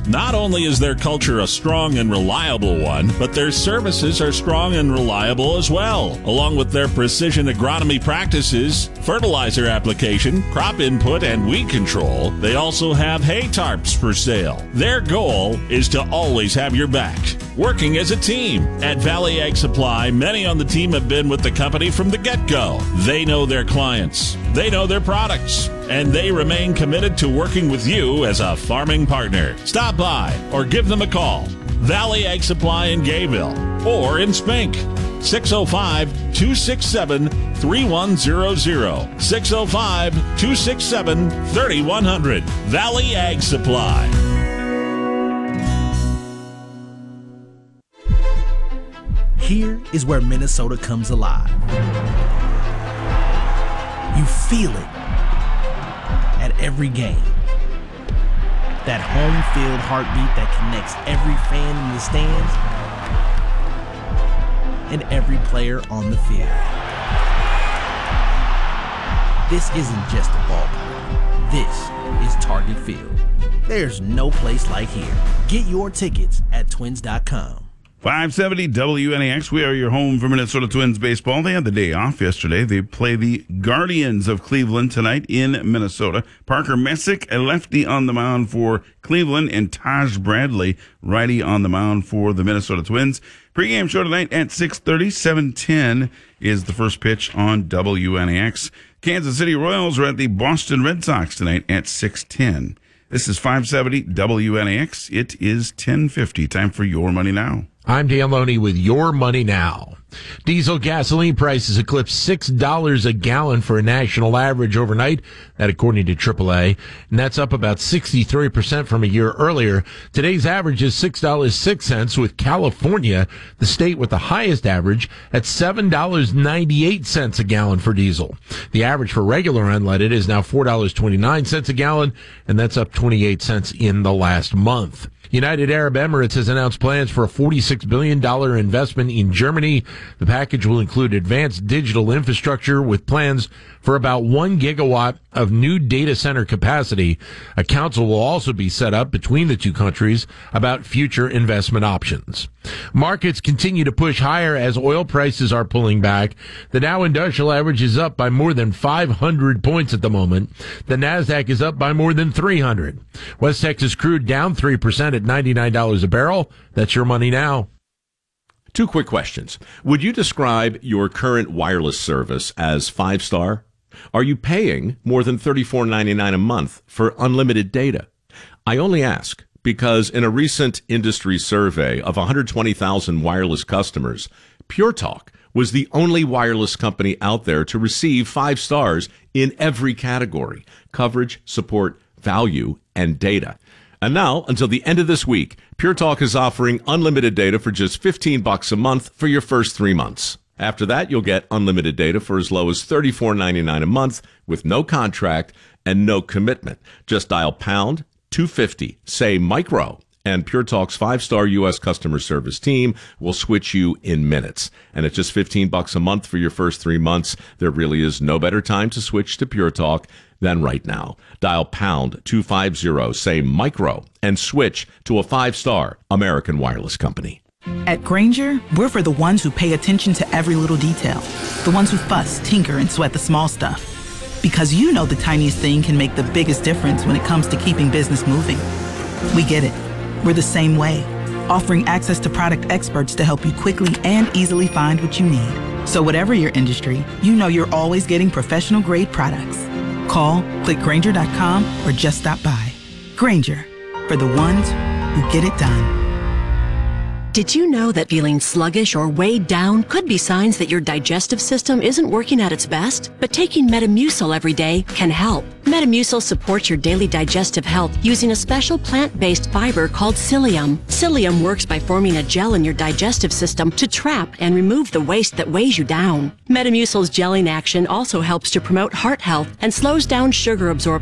Not only is their culture a strong and reliable one, but their services are strong and reliable as well. Along with their precision agronomy practices, fertilizer application, crop input, and weed control, they also have hay tarps for sale. Their goal is to always have your back. Working as a team. At Valley Ag Supply, many on the team have been with the company from the get-go. They know their clients. They know their products. And they remain committed to working with you as a farming partner. Stop by or give them a call. Valley Ag Supply in Gayville or in Spink. 605-267-3100. 605-267-3100. Valley Ag Supply. Here is where Minnesota comes alive. You feel it at every game. That home field heartbeat that connects every fan in the stands and every player on the field. This isn't just a ballpark. This is Target Field. There's no place like here. Get your tickets at twins.com. 570 WNAX. We are your home for Minnesota Twins baseball. They had the day off yesterday. They play the Guardians of Cleveland tonight in Minnesota. Parker Messick, a lefty on the mound for Cleveland, and Taj Bradley, righty on the mound for the Minnesota Twins. Pre-game show tonight at 6:30. 7:10 is the first pitch on WNAX. Kansas City Royals are at the Boston Red Sox tonight at 6:10. This is 570 WNAX. It is 10:50. Time for Your Money Now. I'm Dan Loney with Your Money Now. Diesel gasoline prices eclipsed $6 a gallon for a national average overnight. That according to AAA. And that's up about 63% from a year earlier. Today's average is $6.06, with California, the state with the highest average, at $7.98 a gallon for diesel. The average for regular unleaded is now $4.29 a gallon, and that's up 28 cents in the last month. United Arab Emirates has announced plans for a $46 billion investment in Germany. The package will include advanced digital infrastructure with plans for about 1 gigawatt of new data center capacity. A council will also be set up between the two countries about future investment options. Markets continue to push higher as oil prices are pulling back. The Dow Industrial Average is up by more than 500 points at the moment. The Nasdaq is up by more than 300. West Texas crude down 3% at $99 a barrel. That's Your Money Now. Two quick questions. Would you describe your current wireless service as 5-star? Are you paying more than $34.99 a month for unlimited data? I only ask because in a recent industry survey of 120,000 wireless customers, Pure Talk was the only wireless company out there to receive 5 stars in every category: coverage, support, value, and data. And now, until the end of this week, Pure Talk is offering unlimited data for just $15 a month for your first 3 months. After that, you'll get unlimited data for as low as $34.99 a month with no contract and no commitment. Just dial pound 250, say micro, and Pure Talk's 5-star U.S. customer service team will switch you in minutes. And at just $15 a month for your first 3 months, there really is no better time to switch to Pure Talk than right now. Dial pound 250, say micro, and switch to a 5-star American wireless company. At Grainger, we're for the ones who pay attention to every little detail, the ones who fuss, tinker, and sweat the small stuff. Because you know the tiniest thing can make the biggest difference when it comes to keeping business moving. We get it. We're the same way, offering access to product experts to help you quickly and easily find what you need. So whatever your industry, you know you're always getting professional-grade products. Call, click Grainger.com, or just stop by. Grainger, for the ones who get it done. Did you know that feeling sluggish or weighed down could be signs that your digestive system isn't working at its best? But taking Metamucil every day can help. Metamucil supports your daily digestive health using a special plant-based fiber called psyllium. Psyllium works by forming a gel in your digestive system to trap and remove the waste that weighs you down. Metamucil's gelling action also helps to promote heart health and slows down sugar absorption